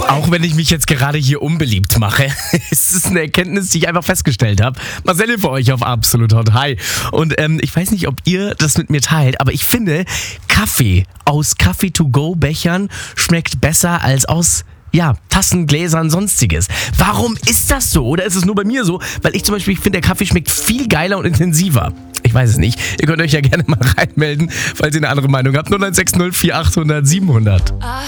Auch wenn ich mich jetzt gerade hier unbeliebt mache, es ist eine Erkenntnis, die ich einfach festgestellt habe. Marcel für euch auf Absolut Hot. Hi. Und ich weiß nicht, ob ihr das mit mir teilt, aber ich finde, Kaffee aus Kaffee-to-go-Bechern schmeckt besser als aus Tassen, Gläsern, sonstiges. Warum ist das so? Oder ist es nur bei mir so? Weil ich zum Beispiel finde, der Kaffee schmeckt viel geiler und intensiver. Ich weiß es nicht. Ihr könnt euch ja gerne mal reinmelden, falls ihr eine andere Meinung habt. 0160 4800 700.